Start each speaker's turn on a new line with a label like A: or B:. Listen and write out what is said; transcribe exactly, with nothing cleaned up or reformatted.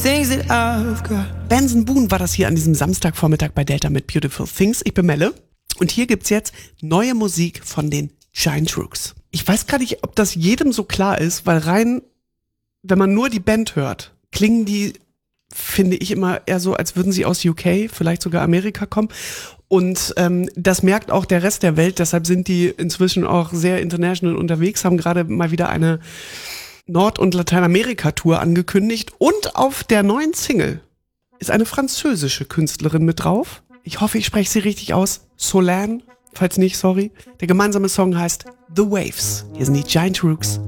A: things that I've got.
B: Benson Boone war das hier an diesem Samstagvormittag bei Delta mit Beautiful Things. Ich bin Melle und hier gibt's jetzt neue Musik von den Giant Rooks. Ich weiß gar nicht, ob das jedem so klar ist, weil rein, wenn man nur die Band hört, klingen die, finde ich, immer eher so, als würden sie aus U K, vielleicht sogar Amerika kommen. Und ähm, das merkt auch der Rest der Welt, deshalb sind die inzwischen auch sehr international unterwegs, haben gerade mal wieder eine Nord- und Lateinamerika-Tour angekündigt. Und auf der neuen Single ist eine französische Künstlerin mit drauf. Ich hoffe, ich spreche sie richtig aus. Solane, falls nicht, sorry. Der gemeinsame Song heißt The Waves. Hier sind die Giant Rooks.